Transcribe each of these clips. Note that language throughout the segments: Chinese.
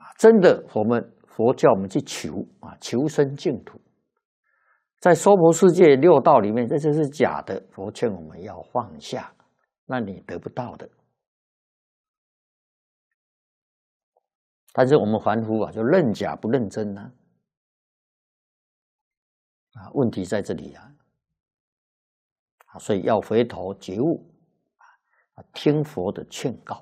真的，佛教我们去求生净土，在娑婆世界六道里面，这就是假的。佛劝我们要放下，那你得不到的。但是我们凡夫就认假不认真呢，问题在这里所以要回头觉悟，听佛的劝告，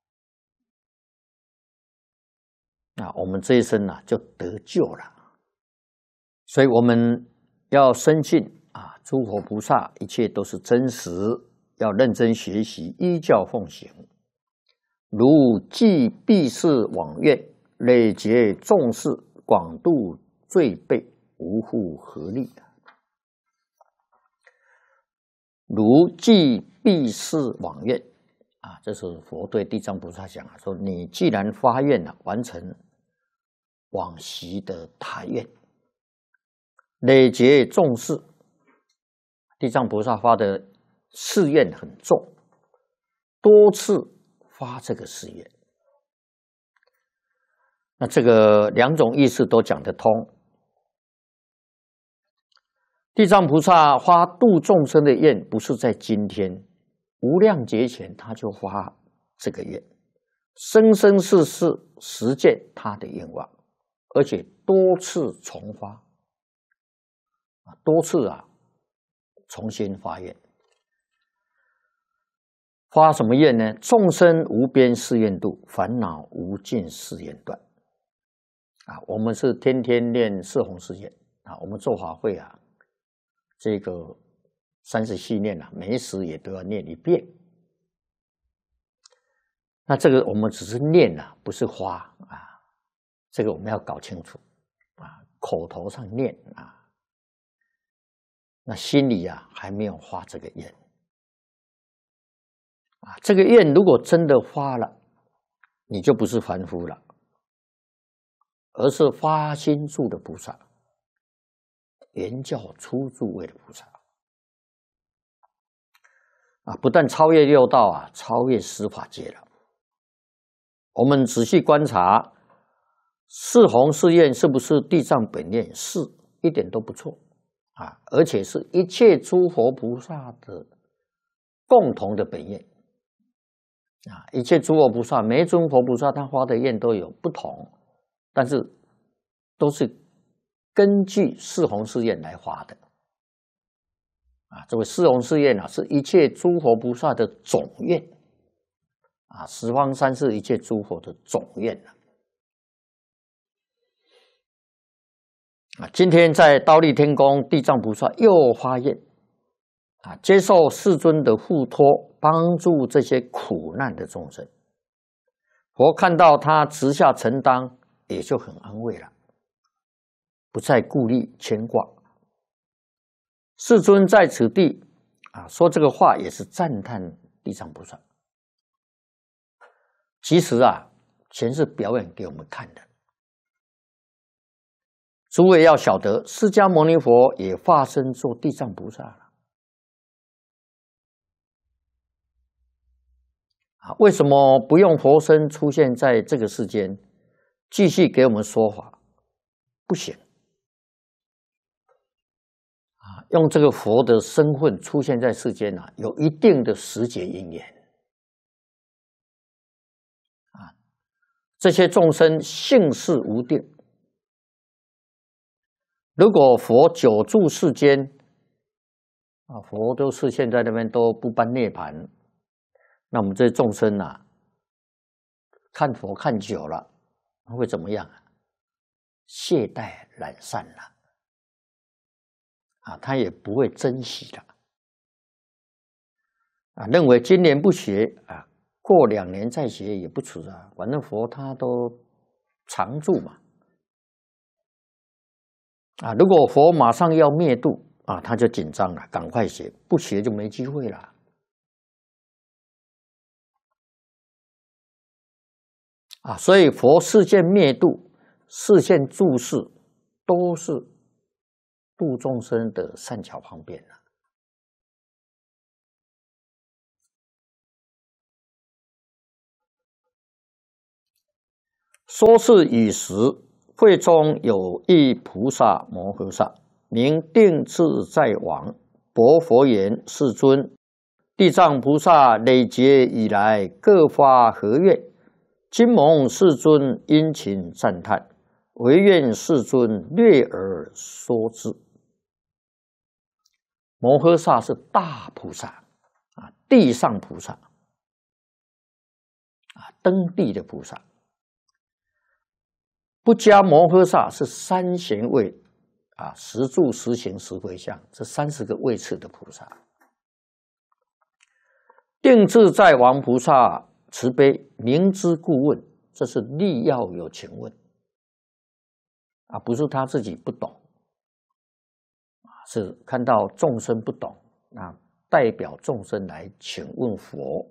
我们这一生就得救了。所以我们要深信诸佛菩萨一切都是真实，要认真学习，依教奉行。如济避世往愿，累劫众事，广度罪辈，无复何力。如济避世往愿这是佛对地藏菩萨讲说，你既然发愿完成往昔的大愿，累劫众事，地藏菩萨发的誓愿很重，多次发这个誓愿，那这个两种意思都讲得通。地藏菩萨发度众生的愿，不是在今天，无量劫前他就发这个愿，生生世世实践他的愿望，而且多次重发，多次重新发愿。发什么愿呢？众生无边誓愿度，烦恼无尽誓愿断。我们是天天念四弘誓愿我们做法会这个30系念每时也都要念一遍。那这个我们只是念不是发这个我们要搞清楚口头上念那心里还没有发这个愿这个愿如果真的发了，你就不是凡夫了，而是发心住的菩萨，圆教初住位的菩萨不但超越六道超越十法界了。我们仔细观察四弘誓愿是不是地藏本愿？是，一点都不错而且是一切诸佛菩萨的共同的本愿一切诸佛菩萨，每一尊佛菩萨他发的愿都有不同，但是都是根据四弘誓愿来发的这位四弘誓愿是一切诸佛菩萨的总愿十方三世一切诸佛的总愿今天在忉利天宫，地藏菩萨又发愿接受世尊的护托，帮助这些苦难的众生。佛看到他直下承担，也就很安慰了，不再顾虑牵挂。世尊在此地说这个话，也是赞叹地藏菩萨。其实全是表演给我们看的。诸位要晓得，释迦牟尼佛也化身做地藏菩萨了为什么不用佛身出现在这个世间，继续给我们说法？不行用这个佛的身份出现在世间有一定的时节因缘这些众生性事无定。如果佛久住世间佛都是现在那边都不般涅槃，那我们这些众生看佛看久了会怎么样懈怠懒散了他也不会珍惜了认为今年不学过2年再学也不迟反正佛他都常住嘛如果佛马上要灭度他就紧张了，赶快学，不学就没机会了所以佛示现灭度，示现住世，都是度众生的善巧方便说是以时，会中有一菩萨摩诃萨，名定自在王，薄佛言：世尊，地藏菩萨累劫以来，各发何愿？今蒙世尊殷勤赞叹，唯愿世尊略而说之。摩诃萨是大菩萨啊，地上菩萨啊，登地的菩萨。不加摩诃萨是三贤位啊，十住、十行、十回向，这30个位次的菩萨。定自在王菩萨慈悲，明知故问，这是力要有请问啊，不是他自己不懂，是看到众生不懂，那代表众生来请问佛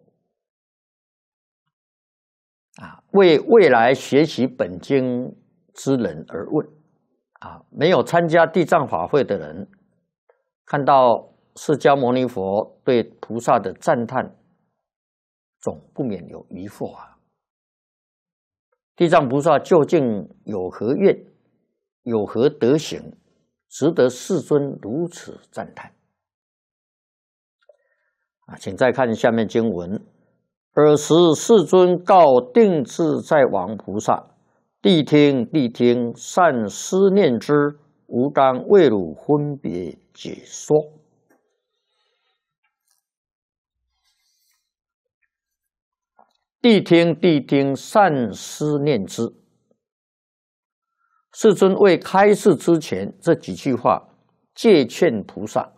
啊，为未来学习本经之人而问啊，没有参加地藏法会的人，看到释迦牟尼佛对菩萨的赞叹，总不免有疑惑啊。地藏菩萨究竟有何愿，有何德行，值得世尊如此赞叹啊？请再看下面经文：尔时世尊告定自在王菩萨：谛听，谛听，善思念之，吾当为汝分别解说。谛听，谛听，善思念之。世尊未开示之前，这几句话戒劝菩萨，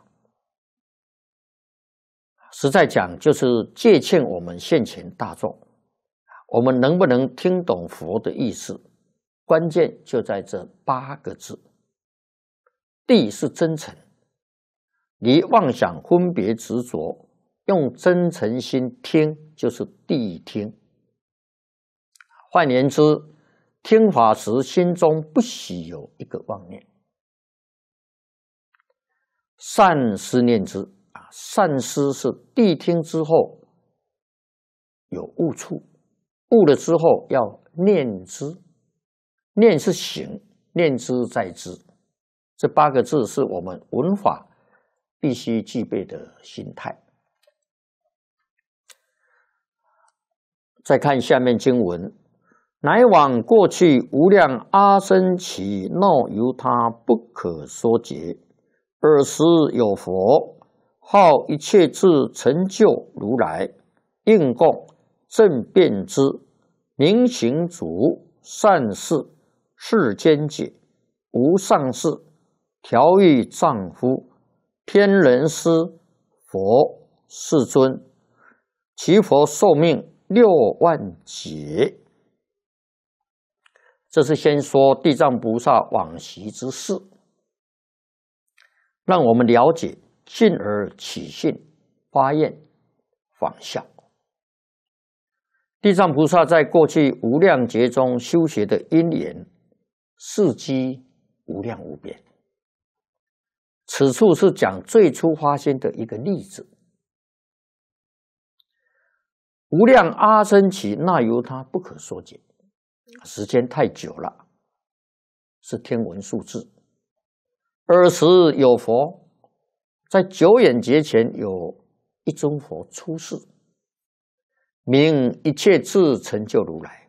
实在讲就是戒劝我们现前大众，我们能不能听懂佛的意思？关键就在这8个字。谛是真诚，离妄想分别执着，用真诚心听，就是谛听。换言之，听法时心中不许有一个妄念。善思念之啊，善思是谛听之后有悟处，悟了之后要念之，念是行，念之在之。这8个字是我们闻法必须具备的心态。再看下面经文：乃往过去无量阿僧祇那由他不可说解。尔时有佛，号一切智成就如来，应供正遍知，明行足，善事，世间解，无上士，调御丈夫，天人师，佛世尊。其佛寿命6万劫。这是先说地藏菩萨往昔之事，让我们了解，进而起信发愿仿效。地藏菩萨在过去无量劫中修学的因缘，事迹无量无边。此处是讲最初发心的一个例子。无量阿僧祇那由他不可说解，时间太久了，是天文数字。尔时有佛，在久远劫前有一尊佛出世，名一切智成就如来。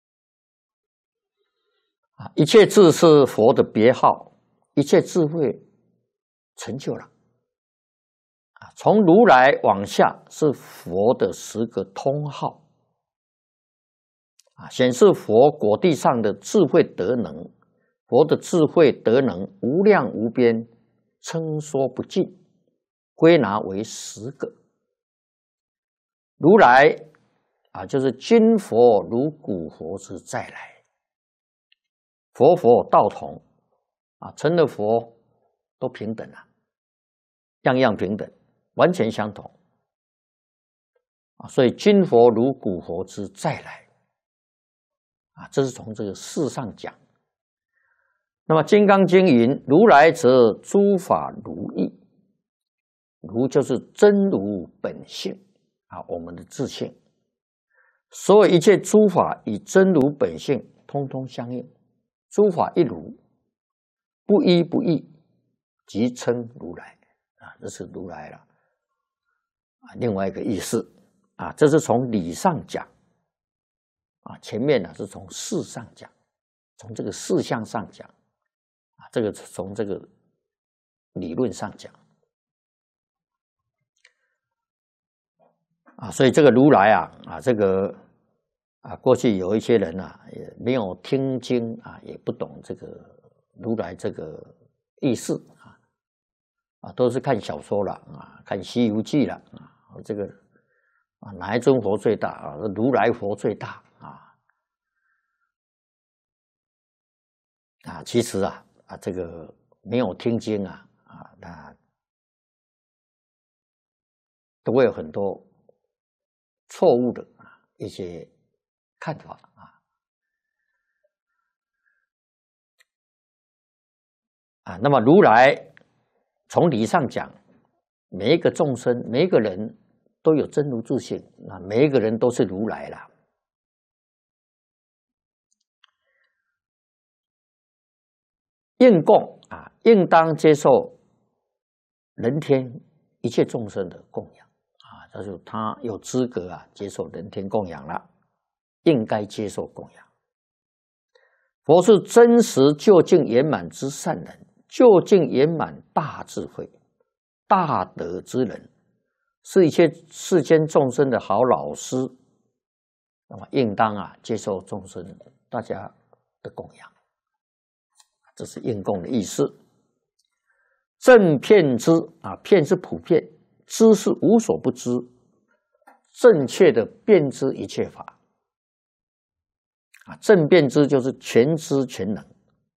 一切智是佛的别号，一切智慧成就了。从如来往下是佛的10个通号，显示佛果地上的智慧德能。佛的智慧德能无量无边，称说不尽，归纳为10个。如来就是今佛如古佛之再来，佛佛道同成了佛都平等了，样样平等，完全相同所以今佛如古佛之再来这是从这个事上讲。那么《金刚经》云：如来则诸法如意，如就是真如本性我们的自性。所有一切诸法以真如本性通通相应。诸法一如，不依不异，即称如来啊，这是如来了啊。另外一个意思啊，这是从理上讲啊，前面呢是从事上讲，从这个事项上讲啊，这个从这个理论上讲啊，所以这个如来啊，这个啊，过去有一些人啊，也没有听经啊，也不懂这个如来这个意思啊，都是看小说了啊，看《西游记》了啊，这个啊，哪一尊佛最大啊？如来佛最大啊，其实这个没有听经那都会有很多错误的一些看法那么如来从理上讲，每一个众生，每一个人都有真如自性，那每一个人都是如来了。应供应当接受人天一切众生的供养就是他有资格接受人天供养了，应该接受供养。佛是真实究竟圆满之善人，究竟圆满大智慧、大德之人，是一切世间众生的好老师，那么应当接受众生大家的供养，这是应供的意思。正遍知遍是普遍，知是无所不知，正确的遍知一切法正遍知就是全知全能。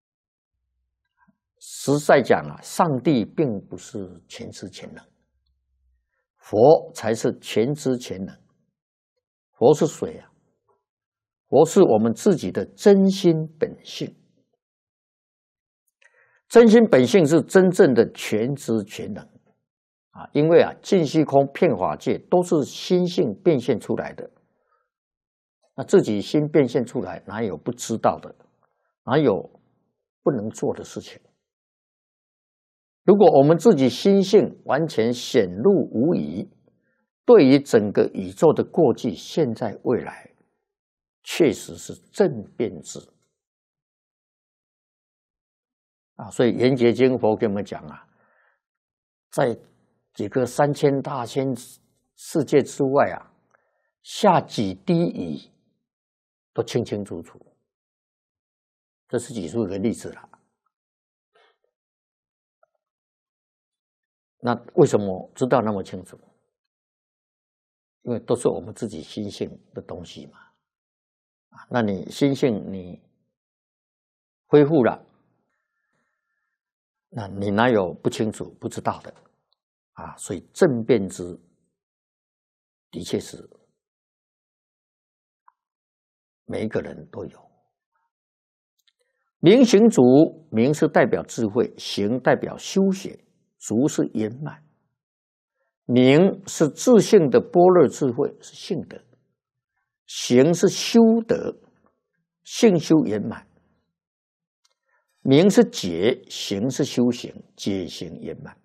实在讲上帝并不是全知全能，佛才是全知全能。佛是谁佛是我们自己的真心本性。真心本性是真正的全知全能因为尽虚空遍法界都是心性变现出来的，那自己心变现出来，哪有不知道的，哪有不能做的事情？如果我们自己心性完全显露无疑，对于整个宇宙的过去、现在、未来，确实是正遍知所以圆觉经佛跟我们讲在几个3000大千世界之外下几滴雨都清清楚楚。这是举出一个例子了。那为什么知道那么清楚？因为都是我们自己心性的东西嘛。那你心性你恢复了，那你哪有不清楚不知道的所以正遍知的确是每一个人都有。明行足，明是代表智慧，行代表修学，足是圆满。明是自性的般若智慧，是性德；行是修德，性修圆满。明是解，行是修行，解行圆满。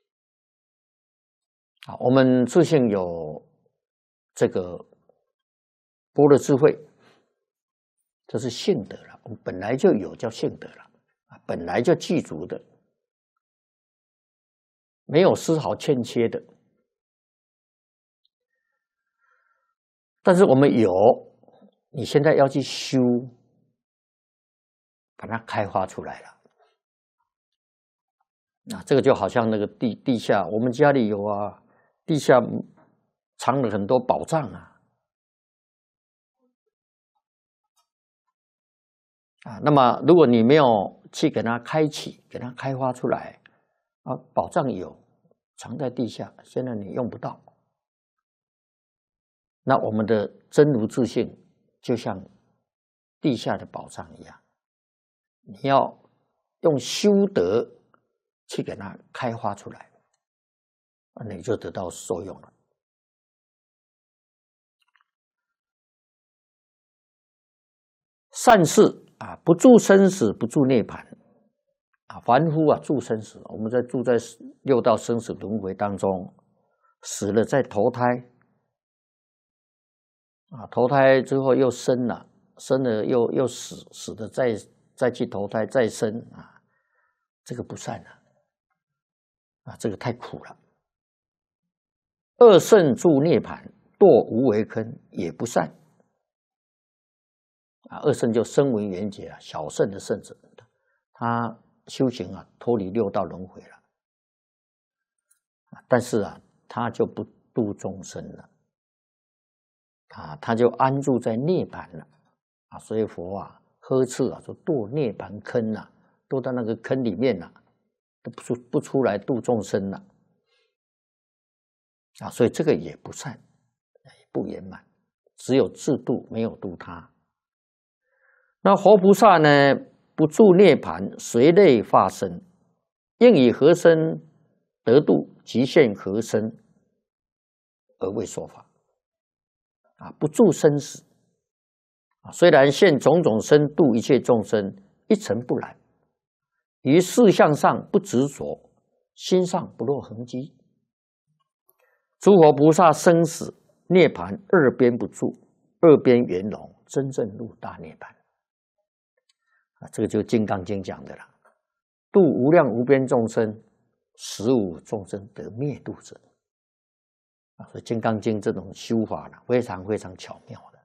我们自性有这个般若智慧，这是性德了，我们本来就有，叫性德了本来就具足的，没有丝毫欠缺的。但是我们有，你现在要去修，把它开发出来了。这个就好像那个地下，我们家里有地下藏了很多宝藏那么如果你没有去给它开启，给它开发出来宝藏有藏在地下，现在你用不到。那我们的真如自性就像地下的宝藏一样，你要用修德去给它开发出来，你就得到受用了。善事不住生死，不住涅槃。凡夫住生死，我们住在六道生死轮回当中，死了再投胎，投胎之后又生了，生了又死，死了再去投胎再生这个不善这个太苦了。二圣住涅槃，堕无为坑也不善二圣就声闻缘觉小圣的圣者，他修行脱离六道轮回了，但是他就不度众生了他就安住在涅槃了所以佛呵斥说堕涅槃坑堕到那个坑里面都不出来度众生了所以这个也不善，也不圆满，只有自度，没有度他。那活菩萨呢，不住涅槃，随类化身，应以何身得度，即现何身而为说法不住生死虽然现种种身度一切众生，一尘不染，于事相上不执着，心上不落痕迹。诸佛菩萨生死涅槃二边不住，二边圆融，真正入大涅槃这个就是《金刚经》讲的了。度无量无边众生，使无众生得灭度者所以《金刚经》这种修法非常非常巧妙的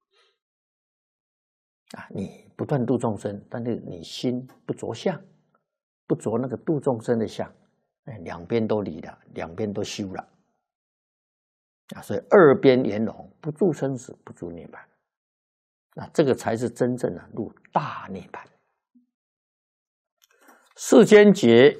你不断度众生，但是你心不着相，不着那个度众生的相两边都离了，两边都修了所以二边圆融，不住生死，不住涅槃这个才是真正的入大涅槃。世间劫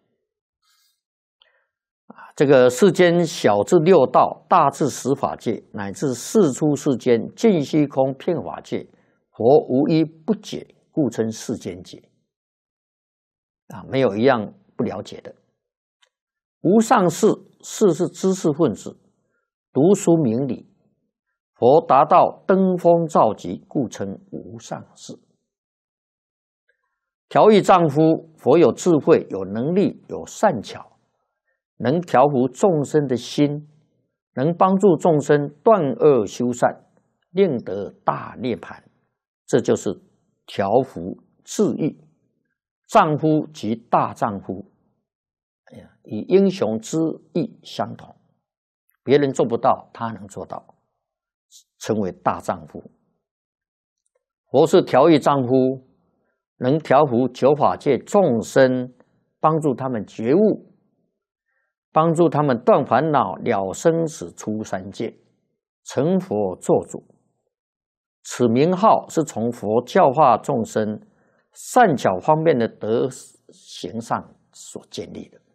这个世间小至六道，大至十法界，乃至世出世间，尽虚空遍法界，佛无一不解，故称世间劫没有一样不了解的。无上士，士是知识分子，读书明理，佛达到登峰造极，故称无上士。调御丈夫，佛有智慧，有能力，有善巧，能调伏众生的心，能帮助众生断恶修善，令得大涅槃。这就是调伏治愈。丈夫即大丈夫，与英雄之意相同，别人做不到，他能做到，称为大丈夫。佛是调御丈夫，能调伏九法界众生，帮助他们觉悟，帮助他们断烦恼，了生死，出三界，成佛做主。此名号是从佛教化众生善巧方面的德行上所建立的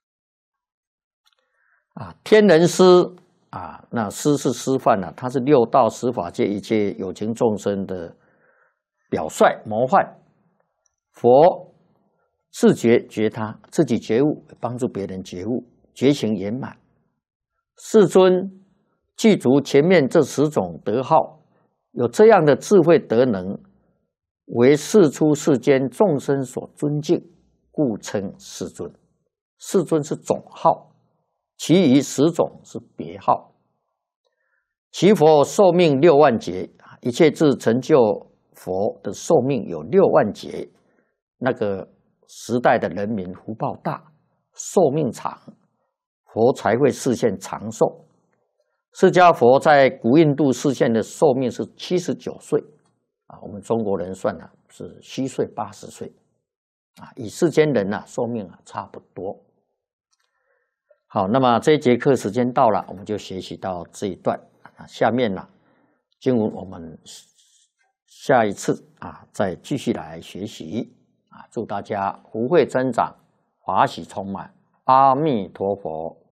天人师那师是师范他是六道十法界一切有情众生的表率模范。佛自觉觉他，自己觉悟，帮助别人觉悟，觉醒圆满。世尊具足前面这10种德号，有这样的智慧德能，为世出世间众生所尊敬，故称世尊。世尊是总号，其余10种是别号。其佛寿命6万劫，一切智成就佛的寿命有6万劫。那个时代的人民福报大，寿命长，佛才会示现长寿。释迦佛在古印度示现的寿命是79岁我们中国人算是虚岁80岁与世间人寿命差不多。好，那么这一节课时间到了，我们就学习到这一段下面经文我们下一次再继续来学习祝大家福慧增长，法喜充满。阿弥陀佛。